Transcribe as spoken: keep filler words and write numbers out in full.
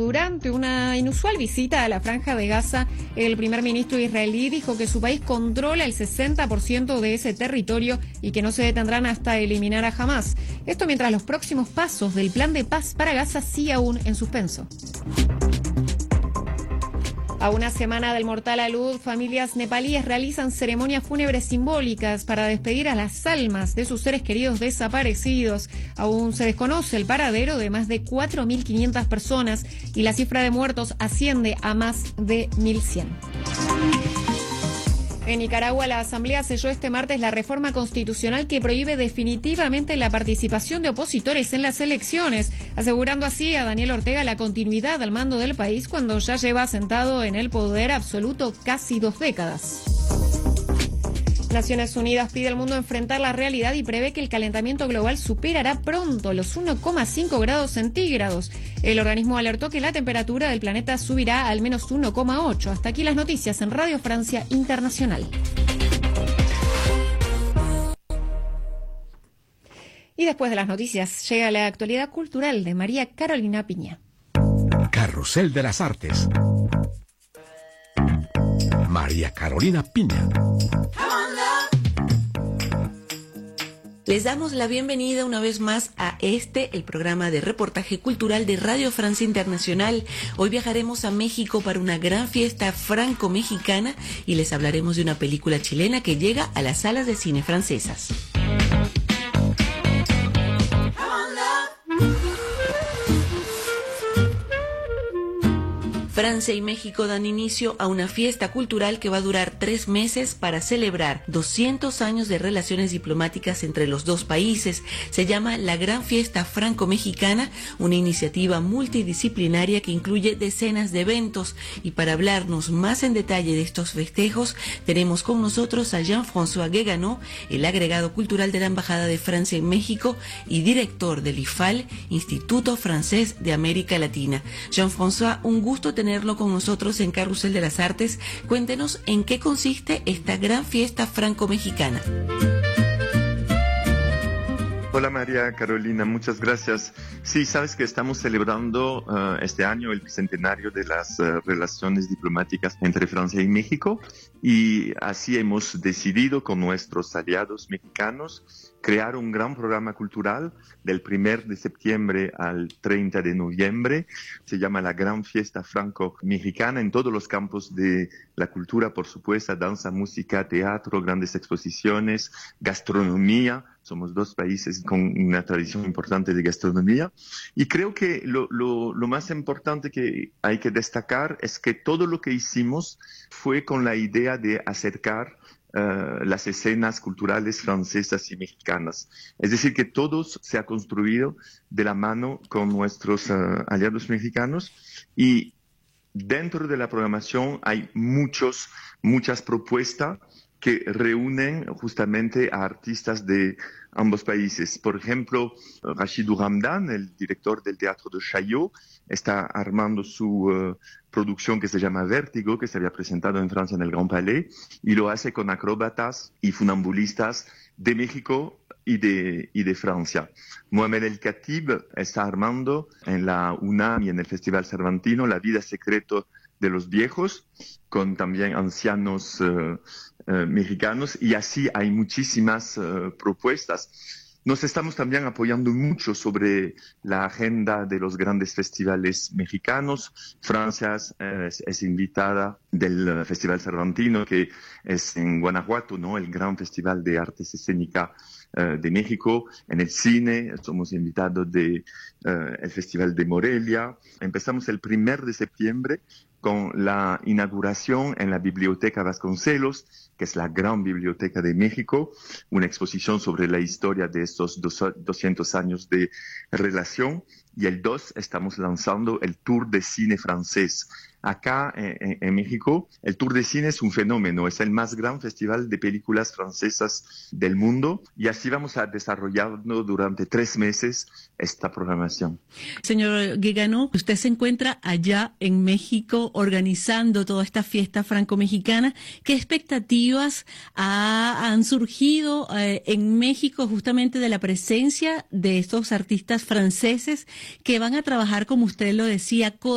durante una inusual visita a la Franja de Gaza, el primer ministro israelí dijo que su país controla el sesenta por ciento de ese territorio y que no se detendrán hasta eliminar a Hamás. Esto mientras los próximos pasos del plan de paz para Gaza sigue aún en suspenso. A una semana del mortal alud, familias nepalíes realizan ceremonias fúnebres simbólicas para despedir a las almas de sus seres queridos desaparecidos. Aún se desconoce el paradero de más de cuatro mil quinientas personas y la cifra de muertos asciende a más de mil cien. En Nicaragua, la Asamblea selló este martes la reforma constitucional que prohíbe definitivamente la participación de opositores en las elecciones, asegurando así a Daniel Ortega la continuidad al mando del país cuando ya lleva sentado en el poder absoluto casi dos décadas. Naciones Unidas pide al mundo enfrentar la realidad y prevé que el calentamiento global superará pronto los uno coma cinco grados centígrados. El organismo alertó que la temperatura del planeta subirá al menos uno coma ocho. Hasta aquí las noticias en Radio Francia Internacional. Y después de las noticias llega la actualidad cultural de María Carolina Piña. Carrusel de las Artes. María Carolina Piña. Les damos la bienvenida una vez más a este, el programa de reportaje cultural de Radio Francia Internacional. Hoy viajaremos a México para una gran fiesta franco-mexicana y les hablaremos de una película chilena que llega a las salas de cine francesas. Francia y México dan inicio a una fiesta cultural que va a durar tres meses para celebrar doscientos años de relaciones diplomáticas entre los dos países. Se llama la Gran Fiesta Franco-Mexicana, una iniciativa multidisciplinaria que incluye decenas de eventos. Y para hablarnos más en detalle de estos festejos, tenemos con nosotros a Jean-François Guéganot, el agregado cultural de la Embajada de Francia en México y director del I F A L, Instituto Francés de América Latina. Jean-François, un gusto tener tenerlo con nosotros en Carrusel de las Artes. Cuéntenos en qué consiste esta gran fiesta franco-mexicana. Hola María Carolina, muchas gracias. Sí, sabes que estamos celebrando uh, este año el bicentenario de las uh, relaciones diplomáticas entre Francia y México y así hemos decidido con nuestros aliados mexicanos crear un gran programa cultural del primero de septiembre al treinta de noviembre. Se llama la Gran Fiesta Franco-Mexicana en todos los campos de la cultura, por supuesto, danza, música, teatro, grandes exposiciones, gastronomía. Somos dos países con una tradición importante de gastronomía. Y creo que lo, lo, lo más importante que hay que destacar es que todo lo que hicimos fue con la idea de acercar Uh, las escenas culturales francesas y mexicanas. Es decir, que todo se ha construido de la mano con nuestros uh, aliados mexicanos y dentro de la programación hay muchos, muchas propuestas que reúnen justamente a artistas de ambos países. Por ejemplo, Rachidou Ramdan, el director del Teatro de Chaillot, está armando su uh, producción que se llama Vértigo, que se había presentado en Francia en el Grand Palais, y lo hace con acróbatas y funambulistas de México y de, y de Francia. Mohamed El Khatib está armando en la UNAM y en el Festival Cervantino La vida secreta de los viejos, con también ancianos uh, uh, mexicanos, y así hay muchísimas uh, propuestas. Nos estamos también apoyando mucho sobre la agenda de los grandes festivales mexicanos. Francia es, es invitada del Festival Cervantino, que es en Guanajuato, ¿no? El gran festival de artes escénicas uh, de México. En el cine somos invitados del uh, Festival de Morelia. Empezamos el primero de septiembre con la inauguración en la Biblioteca Vasconcelos, que es la gran biblioteca de México, una exposición sobre la historia de estos doscientos años de relación. Y el dos estamos lanzando el Tour de Cine francés. Acá en, en México, el Tour de Cine es un fenómeno, es el más gran festival de películas francesas del mundo y así vamos a desarrollarnos durante tres meses esta programación. Señor Guéganot, usted se encuentra allá en México organizando toda esta fiesta franco-mexicana. ¿Qué expectativas ha, han surgido eh, en México justamente de la presencia de estos artistas franceses que van a trabajar, como usted lo decía,